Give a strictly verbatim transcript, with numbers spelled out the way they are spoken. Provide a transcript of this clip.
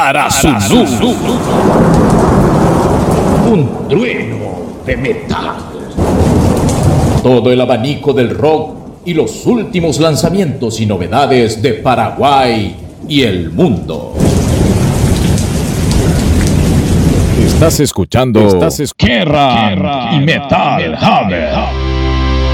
Parazulu. Un trueno de metal. Todo el abanico del rock y los últimos lanzamientos y novedades de Paraguay y el mundo. Estás escuchando Estás escuchando Kerrang y Metal Hammer.